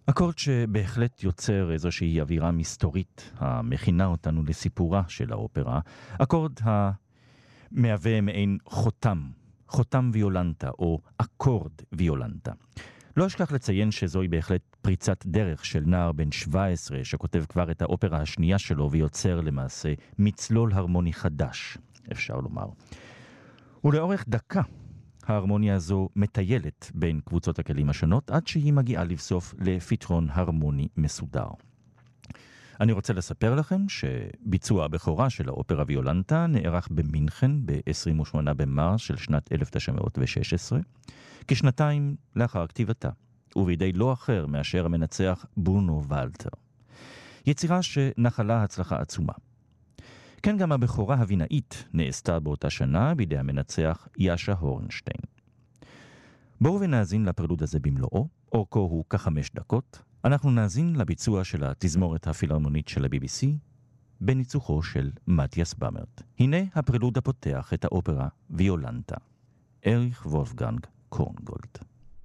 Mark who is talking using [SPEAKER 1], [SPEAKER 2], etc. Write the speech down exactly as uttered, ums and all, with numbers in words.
[SPEAKER 1] אקורד שבהחלט יוצר איזושהי אווירה מסתורית המכינה אותנו לסיפורה של האופרה. אקורד המהווה מעין חותם, חותם ויולנטה או אקורד ויולנטה. לא אשכח לציין שזוהי בהחלט פריצת דרך של נער בן שבע עשרה שכותב כבר את האופרה השנייה שלו ויוצר למעשה מצלול הרמוני חדש, אפשר לומר. ולאורך דקה ההרמוניה הזו מטיילת בין קבוצות הכלים השונות עד שהיא מגיעה לבסוף לפתרון הרמוני מסודר. אני רוצה לספר לכם שביצוע הבכורה של האופרה ויולנטה נערך במינכן ב-עשרים ושמונה במרס של שנת אלף תשע מאות ושש עשרה, כשנתיים לאחר כתיבתה, ובידי לא אחר מאשר המנצח ברונו ולטר. יצירה שנחלה הצלחה עצומה. כן, גם הבכורה הווינאית נעשתה באותה שנה בידי המנצח יאשה הורנשטיין. בואו ונאזין לפרלוד הזה במלואו, אורכו הוא כחמש דקות. אנחנו נאזין לביצוע של התזמורת הפילהרמונית של ה-בי בי סי, בניצוחו של מתיאס במרט. הנה הפרלוד הפותח את האופרה ויולנטה. אריך וולפגנג קורנגולד.